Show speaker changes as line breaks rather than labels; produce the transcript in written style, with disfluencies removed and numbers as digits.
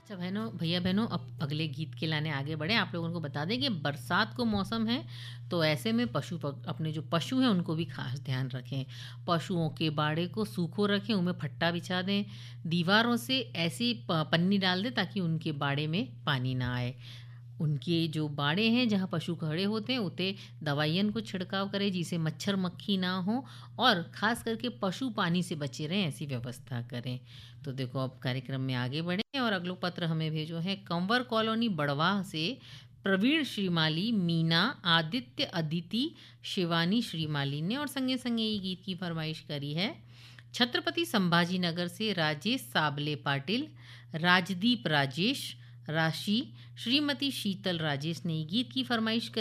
अच्छा बहनों भैया बहनों अब अगले गीत के लाने आगे बढ़े। आप लोगों को बता दें कि बरसात को मौसम है, तो ऐसे में अपने जो पशु हैं उनको भी खास ध्यान रखें। पशुओं के बाड़े को सूखो रखें, उनमें फट्टा बिछा दें, दीवारों से ऐसी पन्नी डाल दें ताकि उनके बाड़े में पानी ना आए। उनके जो बाड़े हैं जहाँ पशु खड़े होते हैं उते दवाइयन को छिड़काव करें जिससे मच्छर मक्खी ना हो, और ख़ास करके पशु पानी से बचे रहें ऐसी व्यवस्था करें। तो देखो अब कार्यक्रम में आगे बढ़ें और अगलो पत्र हमें भेजो है कंवर कॉलोनी बड़वाह से प्रवीण श्रीमाली, मीना, आदित्य, अदिति, शिवानी श्रीमाली ने, और संगे संगे ये गीत की फरमाइश करी है छत्रपति संभाजी नगर से राजेश साबले पाटिल, राजदीप राजेश, राशि, श्रीमती शीतल राजेश ने ये गीत की फरमाइश करी।